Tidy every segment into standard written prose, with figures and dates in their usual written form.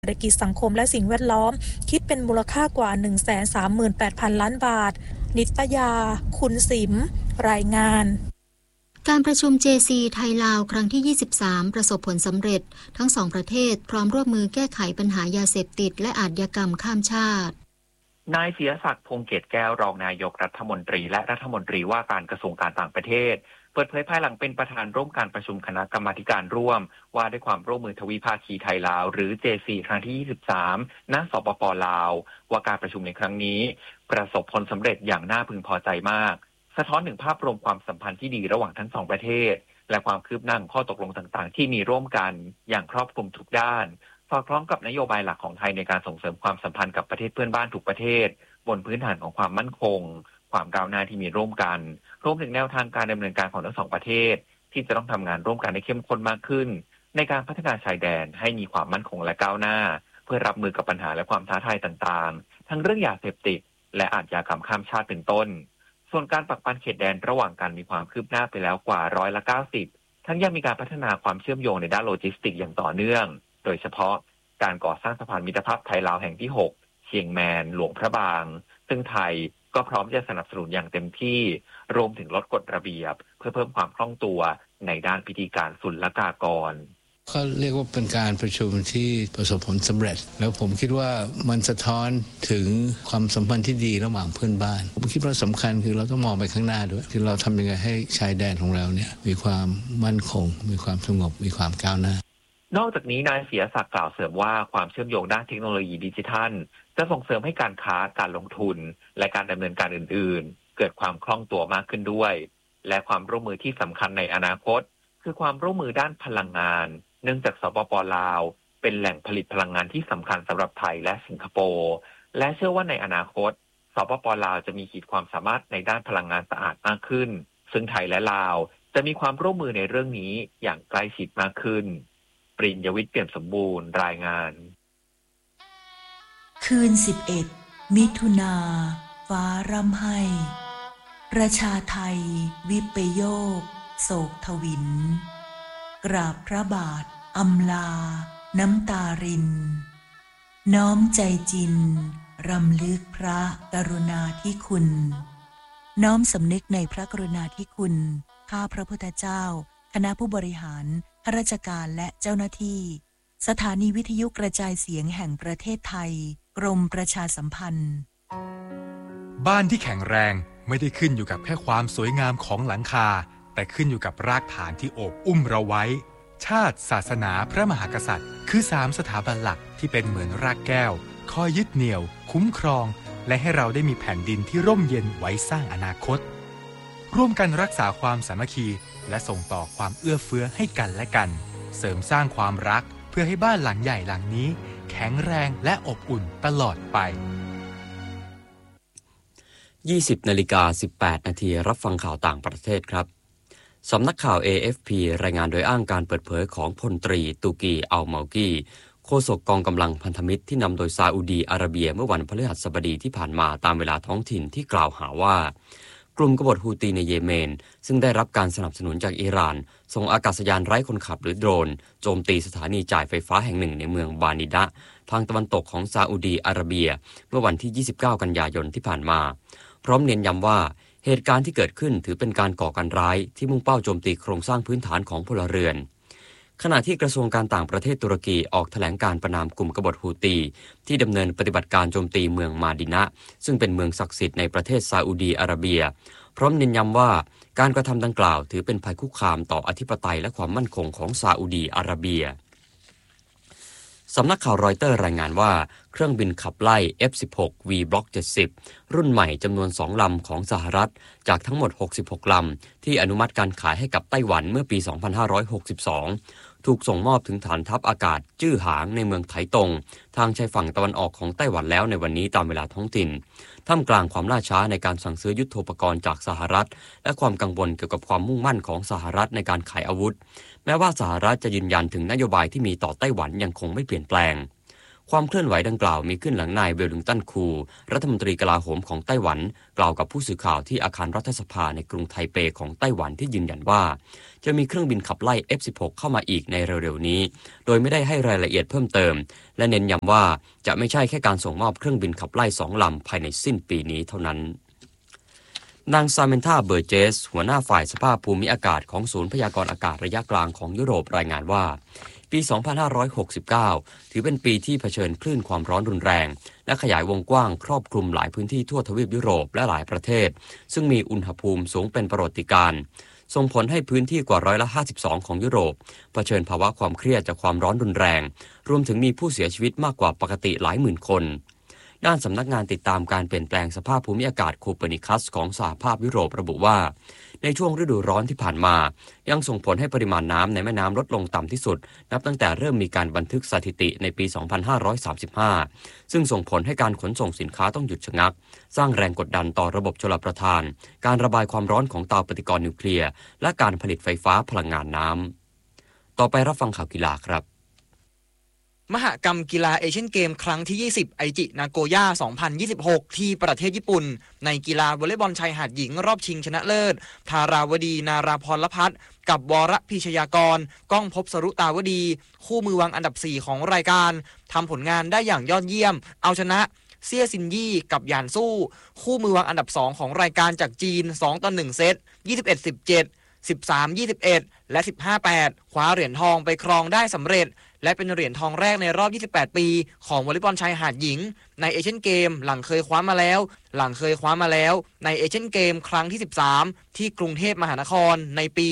เศรษฐกิจสังคมและสิ่งแวดล้อมคิดเป็นมูลค่ากว่า 138,000 ล้านบาทนิตยาคุณสิมรายงานการประชุม JC ไทยลาวครั้งที่ 23 ประสบผลสำเร็จทั้งสองประเทศพร้อมร่วมมือแก้ไขปัญหายาเสพติดและอาชญากรรมข้ามชาตินายศิรศักดิ์พงษ์เกตแก้วรองนายกรัฐมนตรีและรัฐมนตรีว่าการกระทรวงการต่างประเทศเปิดเผยภายหลังเป็นประธานร่วมการประชุมคณะกรรมาธิการร่วมว่าด้วยความร่วมมือทวิภาคีไทยลาวหรือ JC ครั้งที่ 23 ณ สปป.ลาวว่าการประชุมในครั้งนี้ประสบผลสำเร็จอย่างน่าพึงพอใจมากสะท้อนถึงภาพรวมความสัมพันธ์ที่ดีระหว่างทั้งสองประเทศและความคืบหน้าข้อตกลงต่างๆที่มีร่วมกันอย่างครอบคลุมทุกด้านสอดคล้องกับนโยบายหลักของไทยในการส่งเสริมความสัมพันธ์กับประเทศเพื่อนบ้านทุกประเทศบนพื้นฐานของความมั่นคงความก้าวหน้าที่มีร่วมกันรวมถึงแนวทางการดำเนินการของทั้งสองประเทศที่จะต้องทำงานร่วมกันให้เข้มข้นมากขึ้นในการพัฒนาชายแดนให้มีความมั่นคงและก้าวหน้าเพื่อรับมือกับปัญหาและความท้าทายต่างๆทั้งเรื่องยาเสพติดและอาชญากรรมข้ามชาติเป็นต้นส่วนการปักปันเขตแดนระหว่างกันมีความคืบหน้าไปแล้วกว่า90%ทั้งยังมีการพัฒนาความเชื่อมโยงในด้านโลจิสติกส์อย่างต่อเนื่องโดยเฉพาะการก่อสร้างสะพานมิตรภาพไทยลาวแห่งที่6เชียงแมนหลวงพระบางซึ่งไทยก็พร้อมจะสนับสนุนอย่างเต็มที่รวมถึงลดกฎระเบียบเพื่อเพิ่มความคล่องตัวในด้านพิธีการศุลกากรเขาเรียกว่าเป็นการประชุมที่ประสบผลสำเร็จแล้วผมคิดว่ามันสะท้อนถึงความสัมพันธ์ที่ดีระหว่างเพื่อนบ้านผมคิดว่าสำคัญคือเราต้องมองไปข้างหน้าด้วยคือเราทำยังไงให้ชายแดนของเราเนี่ยมีความมั่นคงมีความสงบมีความก้าวหน้านอกจากนี้นายศิรศักดิ์กล่าวเสริมว่าความเชื่อมโยงด้านเทคโนโลยีดิจิทัลจะส่งเสริมให้การค้าการลงทุนและการดำเนินการอื่นๆเกิดความคล่องตัวมากขึ้นด้วยและความร่วมมือที่สำคัญในอนาคตคือความร่วมมือด้านพลังงานเนื่องจากสปป.ลาวเป็นแหล่งผลิตพลังงานที่สำคัญสำหรับไทยและสิงคโปร์และเชื่อว่าในอนาคตสปป.ลาวจะมีขีดความสามารถในด้านพลังงานสะอาดมากขึ้นซึ่งไทยและลาวจะมีความร่วมมือในเรื่องนี้อย่างใกล้ชิดมากขึ้นปริญญวิทย์เปี่ยมสมบูรณ์รายงานคืน11 มิถุนาฟ้าร่ำไห้ประชาไทยวิปโยคโศกทวินกราบพระบาทอำลาน้ำตารินน้อมใจจินรำลึกพระกรุณาธิคุณน้อมสำนึกในพระกรุณาธิคุณข้าพระพุทธเจ้าคณะผู้บริหารข้าราชการและเจ้าหน้าที่สถานีวิทยุกระจายเสียงแห่งประเทศไทยกรมประชาสัมพันธ์บ้านที่แข็งแรงไม่ได้ขึ้นอยู่กับแค่ความสวยงามของหลังคาแต่ขึ้นอยู่กับรากฐานที่โอบอุ้มเราไว้ชาติศาสนาพระมหากษัตริย์คือ3สถาบันหลักที่เป็นเหมือนรากแก้วคอยยึดเหนี่ยวคุ้มครองและให้เราได้มีแผ่นดินที่ร่มเย็นไว้สร้างอนาคตร่วมกันรักษาความสามัคคีและส่งต่อความเอื้อเฟื้อให้กันและกันเสริมสร้างความรักเพื่อให้บ้านหลังใหญ่หลังนี้แข็งแรงและอบอุ่นตลอดไป 20:18 น.รับฟังข่าวต่างประเทศครับสำนักข่าว AFP รายงานโดยอ้างการเปิดเผยของพลตรีตูกีอัลเมากีโฆษกกองกำลังพันธมิตรที่นำโดยซาอุดีอาระเบียเมื่อวันพฤหัสบดีที่ผ่านมาตามเวลาท้องถิ่นที่กล่าวหาว่ากลุ่มกบฏฮูตีในเยเมนซึ่งได้รับการสนับสนุนจากอิหร่านส่งอากาศยานไร้คนขับหรือโดรนโจมตีสถานีจ่ายไฟฟ้าแห่งหนึ่งในเมืองบานิดะทางตะวันตกของซาอุดีอาระเบียเมื่อวันที่29กันยายนที่ผ่านมาพร้อมเน้นย้ำว่าเหตุการณ์ที่เกิดขึ้นถือเป็นการก่อการร้ายที่มุ่งเป้าโจมตีโครงสร้างพื้นฐานของพลเรือนขณะที่กระทรวงการต่างประเทศตุรกีออกแถลงการประณามกลุ่มกบฏฮูตีที่ดำเนินปฏิบัติการโจมตีเมืองมาดินะซึ่งเป็นเมืองศักดิ์สิทธิ์ในประเทศซาอุดีอาระเบียพร้อมเน้นย้ำว่าการกระทำดังกล่าวถือเป็นภัยคุกคามต่ออธิปไตยและความมั่นคงของซาอุดีอาระเบียสำนักข่าวรอยเตอร์รายงานว่าเครื่องบินขับไล่ F-16V Block 70รุ่นใหม่จำนวน2ลำของสหรัฐจากทั้งหมด66ลำที่อนุมัติการขายให้กับไต้หวันเมื่อปี 2562ถูกส่งมอบถึงฐานทัพอากาศจื้อหางในเมืองไถตงทางชายฝั่งตะวันออกของไต้หวันแล้วในวันนี้ตามเวลาท้องถิ่นท่ามกลางความล่าช้าในการสั่งซื้อยุทโธปกรณ์จากสหรัฐและความกังวลเกี่ยวกับความมุ่งมั่นของสหรัฐในการขายอาวุธแม้ว่าสหรัฐจะยืนยันถึงนโยบายที่มีต่อไต้หวันยังคงไม่เปลี่ยนแปลงความเคลื่อนไหวดังกล่าวมีขึ้นหลังนายเวลลิงตันคูรัฐมนตรีกลาโหมของไต้หวันกล่าวกับผู้สื่อข่าวที่อาคารรัฐสภาในกรุงไทเปของไต้หวันที่ยืนยันว่าจะมีเครื่องบินขับไล่ F-16 เข้ามาอีกในเร็วๆนี้โดยไม่ได้ให้รายละเอียดเพิ่มเติมและเน้นย้ำว่าจะไม่ใช่แค่การส่งมอบเครื่องบินขับไล่2 ลำภายในสิ้นปีนี้เท่านั้นนางซาเมนธาเบอร์เจสหัวหน้าฝ่ายสภาพภูมิอากาศของศูนย์พยากรณ์อากาศระยะกลางของยุโรปรายงานว่าปี 2569 ถือเป็นปีที่เผชิญคลื่นความร้อนรุนแรงและขยายวงกว้างครอบคลุมหลายพื้นที่ทั่วทวีปยุโรปและหลายประเทศซึ่งมีอุณหภูมิสูงเป็นประวัติการณ์ส่งผลให้พื้นที่กว่า52%ของยุโรปเผชิญภาวะความเครียดจากความร้อนรุนแรงรวมถึงมีผู้เสียชีวิตมากกว่าปกติหลายหมื่นคนด้านสำนักงานติดตามการเปลี่ยนแปลงสภาพภูมิอากาศโคเปอร์นิคัสของสหภาพยุโรประบุว่าในช่วงฤดูร้อนที่ผ่านมายังส่งผลให้ปริมาณน้ำในแม่น้ำลดลงต่ำที่สุดนับตั้งแต่เริ่มมีการบันทึกสถิติในปี 2535 ซึ่งส่งผลให้การขนส่งสินค้าต้องหยุดชะงักสร้างแรงกดดันต่อระบบชลประทานการระบายความร้อนของเตาปฏิกรณ์นิวเคลียร์และการผลิตไฟฟ้าพลังงานน้ำต่อไปรับฟังข่าวกีฬาครับมหกรรมกีฬาเอเชียนเกมครั้งที่ 20 ไอจินาโกย่า 2026 ที่ประเทศญี่ปุ่นในกีฬาวอลเลย์บอลชายหาดหญิงรอบชิงชนะเลิศธาราวดีนาราพรพัฒน์กับวรพิชยากรก้องภพสรุตาวดีคู่มือวางอันดับ 4 ของรายการทำผลงานได้อย่างยอดเยี่ยมเอาชนะเซี่ยซินยี่กับหยานสู้คู่มือวางอันดับ 2 ของรายการจากจีน 2-1 เซต 21-17 13-21 และ 15-8 คว้าเหรียญทองไปครองได้สำเร็จและเป็นเหรียญทองแรกในรอบ 28 ปีของวอลเลย์บอลชายหาดหญิงในเอเชียนเกมหลังเคยคว้ามาแล้วในเอเชียนเกมครั้งที่ 13 ที่กรุงเทพมหานครในปี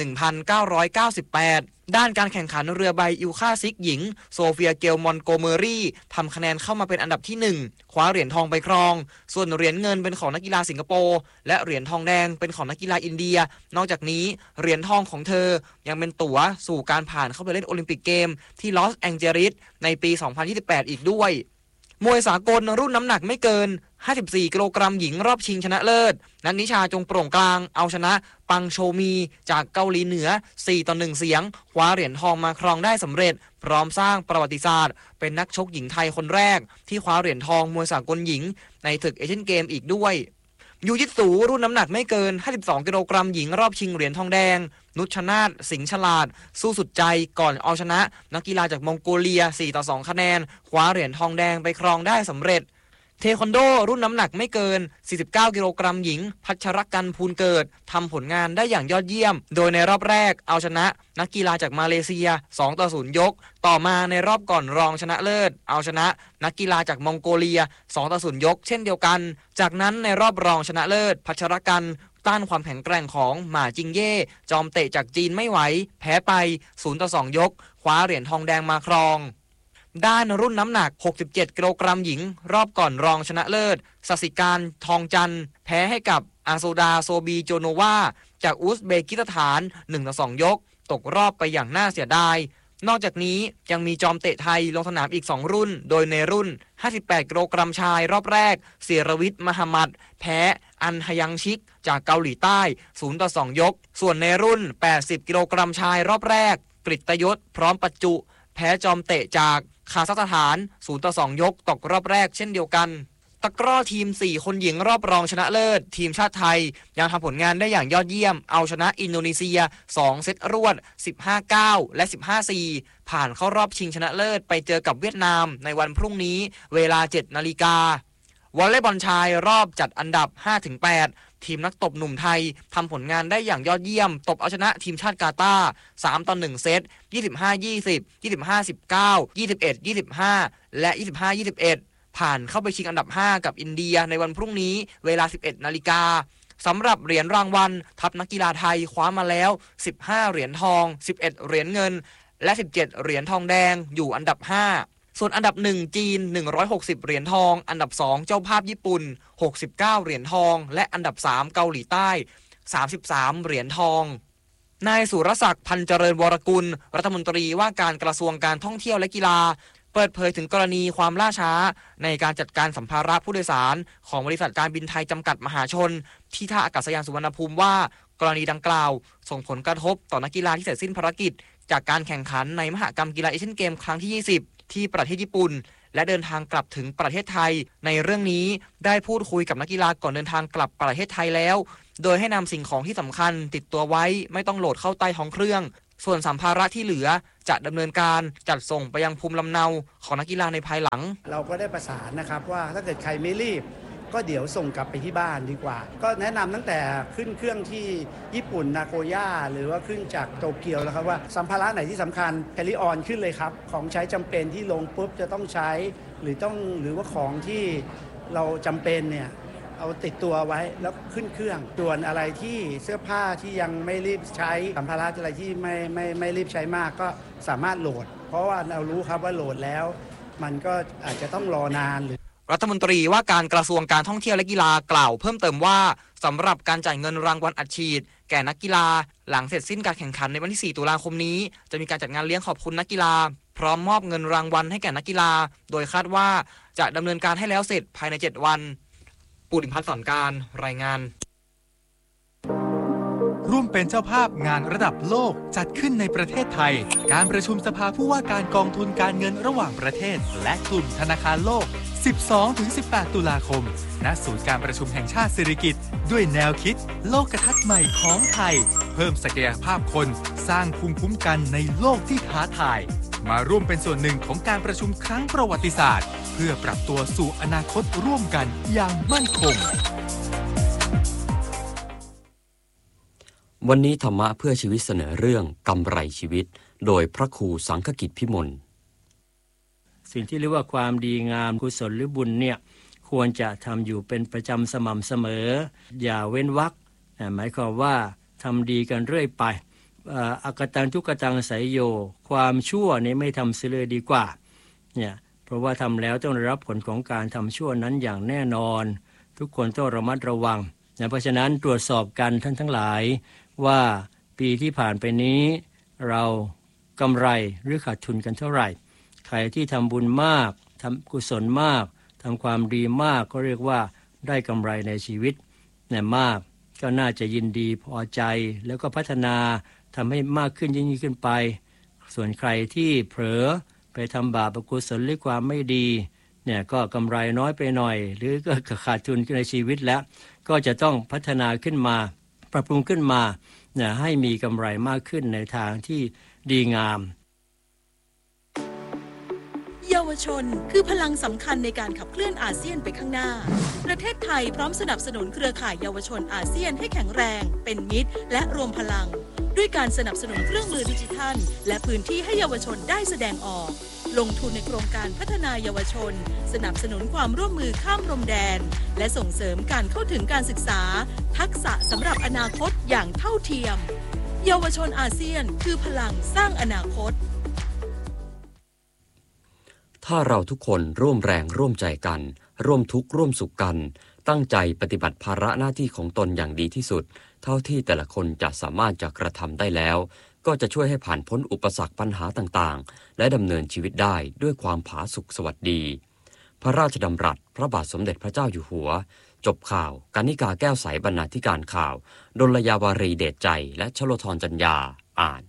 1998 ด้านการแข่งขันเรือใบอิลคาซิกหญิงโซเฟียเกลมอนโกเมอรี่ทำคะแนนเข้ามาเป็นอันดับที่ 1 คว้าเหรียญทองไปครองส่วนเหรียญเงินเป็นของนักกีฬาสิงคโปร์และเหรียญทองแดงเป็นของนักกีฬาอินเดียนอกจากนี้เหรียญทองของเธอยังเป็นตั๋วสู่การผ่านเข้าไปเล่นโอลิมปิกเกมที่ลอสแองเจลิสในปี 2028 อีกด้วยมวยสากลรุ่นน้ำหนักไม่เกิน54 กิโลกรัมหญิงรอบชิงชนะเลิศนันนิชาจงโปร่งกลางเอาชนะปังโชมีจากเกาหลีเหนือ 4-1 เสียงคว้าเหรียญทองมาครองได้สำเร็จพร้อมสร้างประวัติศาสตร์เป็นนักชกหญิงไทยคนแรกที่คว้าเหรียญทองมวยสากลหญิงในศึกเอเชียนเกมอีกด้วยยูจิตสูรุ่นน้ำหนักไม่เกิน52 กิโลกรัมหญิงรอบชิงเหรียญทองแดงนุชนาถสิงห์ฉลาดสู้สุดใจก่อนเอาชนะนักกีฬาจากมองโกเลีย 4-2 คะแนนคว้าเหรียญทองแดงไปครองได้สำเร็จเทควันโดรุ่นน้ำหนักไม่เกิน49 กิโลกรัมหญิงพัชรกันภูลเกิดทำผลงานได้อย่างยอดเยี่ยมโดยในรอบแรกเอาชนะนักกีฬาจากมาเลเซีย 2-0 ยกต่อมาในรอบก่อนรองชนะเลิศเอาชนะนักกีฬาจากมองโกเลีย 2-0 ยกเช่นเดียวกันจากนั้นในรอบรองชนะเลิศพัชรกันต้านความแข็งแกร่งของหม่าจิงเย่จอมเตะจากจีนไม่ไหวแพ้ไป 0-2 ยกคว้าเหรียญทองแดงมาครองด้านรุ่นน้ำหนัก67 กิโลกรัมหญิงรอบก่อนรองชนะเลิศสสิการทองจันทร์แพ้ให้กับอาโซดาโซบีโจโนวาจากอุซเบกิสถาน 1-2 ยกตกรอบไปอย่างน่าเสียดายนอกจากนี้ยังมีจอมเตะไทยลงสนามอีก2รุ่นโดยในรุ่น58 กิโลกรัมชายรอบแรกเสียรวิทย์มหมัดแพ้อันฮยังชิกจากเกาหลีใต้ 0-2 ยกส่วนในรุ่น80 กิโลกรัมชายรอบแรกกฤตยศพร้อมปัจจุแพ้จอมเตะจากคาซัคสถาน 0-2 ยกตกรอบแรกเช่นเดียวกันตะกร้อทีม4คนหญิงรอบรองชนะเลิศทีมชาติไทยยังทำผลงานได้อย่างยอดเยี่ยมเอาชนะอินโดนีเซีย2เซตรวด 15-9 และ 15-4 ผ่านเข้ารอบชิงชนะเลิศไปเจอกับเวียดนามในวันพรุ่งนี้เวลา 7 นาฬิกาวอลเลย์บอลชายรอบจัดอันดับ 5-8 ทีมนักตบหนุ่มไทยทำผลงานได้อย่างยอดเยี่ยมตบเอาชนะทีมชาติกาตาร์ 3-1 เซต 25-20 25-19 21-25 และ 25-21 ผ่านเข้าไปชิงอันดับ 5 กับอินเดียในวันพรุ่งนี้เวลา 11 นาฬิกาสำหรับเหรียญรางวัลทัพนักกีฬาไทยคว้ามาแล้ว15 เหรียญทอง11 เหรียญเงินและ17 เหรียญทองแดงอยู่อันดับ 5ส่วนอันดับ 1 จีน160 เหรียญทองอันดับ 2 เจ้าภาพญี่ปุ่น69 เหรียญทองและอันดับ 3 เกาหลีใต้33 เหรียญทองนายสุรศักดิ์พันเจริญวรกุลรัฐมนตรีว่าการกระทรวงการท่องเที่ยวและกีฬาเปิดเผยถึงกรณีความล่าช้าในการจัดการสัมภาระผู้โดยสารของบริษัทการบินไทยจำกัดมหาชนที่ท่าอากาศยานสุวรรณภูมิว่ากรณีดังกล่าวส่งผลกระทบต่อนักกีฬาที่เสร็จสิ้นภารกิจจากการแข่งขันในมหกรรมกีฬาเอเชียนเกมครั้งที่ 20 ที่ประเทศญี่ปุ่นและเดินทางกลับถึงประเทศไทยในเรื่องนี้ได้พูดคุยกับนักกีฬาก่อนเดินทางกลับประเทศไทยแล้วโดยให้นำสิ่งของที่สำคัญติดตัวไว้ไม่ต้องโหลดเข้าใต้ท้องเครื่องส่วนสัมภาระที่เหลือจะดำเนินการจัดส่งไปยังภูมิลำเนาของนักกีฬาในภายหลังเราก็ได้ประสานนะครับว่าถ้าเกิดใครไม่รีบก็เดี๋ยวส่งกลับไปที่บ้านดีกว่าก็แนะนำตั้งแต่ขึ้นเครื่องที่ญี่ปุ่นนาโกย่าหรือว่าขึ้นจากโตเกียวแล้วครับว่าสัมภาระไหนที่สำคัญแคริออนขึ้นเลยครับของใช้จำเป็นที่ลงปุ๊บจะต้องใช้หรือว่าของที่เราจำเป็นเนี่ยเอาติดตัวไว้แล้วขึ้นเครื่องส่วนอะไรที่เสื้อผ้าที่ยังไม่รีบใช้สัมภาระอะไรที่ไม่รีบใช้มากก็สามารถโหลดเพราะว่าเรารู้ครับว่าโหลดแล้วมันก็อาจจะต้องรอนานรัฐมนตรีว่าการกระทรวงการท่องเที่ยวและกีฬากล่าวเพิ่มเติมว่าสำหรับการจ่ายเงินรางวัลอัดฉีดแก่นักกีฬาหลังเสร็จสิ้นการแข่งขันในวันที่4ตุลาคมนี้จะมีการจัดงานเลี้ยงขอบคุณนักกีฬาพร้อมมอบเงินรางวัลให้แก่นักกีฬาโดยคาดว่าจะดำเนินการให้แล้วเสร็จภายใน7วันปุริพัฒน์สอนการรายงานร่วมเป็นเจ้าภาพงานระดับโลกจัดขึ้นในประเทศไทยการประชุมสภาผู้ว่าการกองทุนการเงินระหว่างประเทศและกลุ่มธนาคารโลก 12-18 ตุลาคมณศูนย์การประชุมแห่งชาติสิริกิติ์ด้วยแนวคิดโลกทัศน์ใหม่ของไทยเพิ่มศักยภาพคนสร้างภูมิคุ้มกันในโลกที่ท้าทายมาร่วมเป็นส่วนหนึ่งของการประชุมครั้งประวัติศาสตร์เพื่อปรับตัวสู่อนาคตร่วมกันอย่างมั่นคงวันนี้ธรรมะเพื่อชีวิตเสนอเรื่องกำไรชีวิตโดยพระครูสังฆกิจพิมลสิ่งที่เรียกว่าความดีงามกุศลหรือบุญเนี่ยควรจะทำอยู่เป็นประจำสม่ำเสมออย่าเว้นวรรคหมายความว่าทำดีกันเรื่อยไปอกตังทุกตังไสยโยความชั่วนี้ไม่ทำเสียเลยดีกว่าเนี่ยเพราะว่าทำแล้วต้องได้รับผลของการทำชั่วนั้นอย่างแน่นอนทุกคนต้องระมัดระวังเพราะฉะนั้นตรวจสอบกันท่านทั้งหลายว่าปีที่ผ่านไปนี้เรากำไรหรือขาดทุนกันเท่าไหร่ใครที่ทำบุญมากทำกุศลมากทำความดีมากก็เรียกว่าได้กำไรในชีวิตเนี่ยมากก็น่าจะยินดีพอใจแล้วก็พัฒนาทำให้มากขึ้นยิ่งขึ้นไปส่วนใครที่เผลอไปทำบาปอกุศลหรือความไม่ดีเนี่ยก็กำไรน้อยไปหน่อยหรือก็ขาดทุนในชีวิตแล้วก็จะต้องพัฒนาขึ้นมาปรับปรุงขึ้นมาเนี่ยให้มีกำไรมากขึ้นในทางที่ดีงามเยาวชนคือพลังสำคัญในการขับเคลื่อนอาเซียนไปข้างหน้าประเทศไทยพร้อมสนับสนุนเครือข่ายเยาวชนอาเซียนให้แข็งแรงเป็นมิตรและรวมพลังด้วยการสนับสนุนเครื่องมือดิจิทัลและพื้นที่ให้เยาวชนได้แสดงออกลงทุนในโครงการพัฒนาเยาวชนสนับสนุนความร่วมมือข้ามพรมแดนและส่งเสริมการเข้าถึงการศึกษาทักษะสำหรับอนาคตอย่างเท่าเทียมเยาวชนอาเซียนคือพลังสร้างอนาคตถ้าเราทุกคนร่วมแรงร่วมใจกันร่วมทุกข์ร่วมสุขกันตั้งใจปฏิบัติภาระหน้าที่ของตนอย่างดีที่สุดเท่าที่แต่ละคนจะสามารถจะกระทำได้แล้วก็จะช่วยให้ผ่านพ้นอุปสรรคปัญหาต่างๆและดำเนินชีวิตได้ด้วยความผาสุกสวัสดีพระราชดำรัสพระบาทสมเด็จพระเจ้าอยู่หัวจบข่าวกนิกาแก้วใสบรรณาธิการข่าวดลยาวารีเดชใจและชโลธรจัญญาอ่าน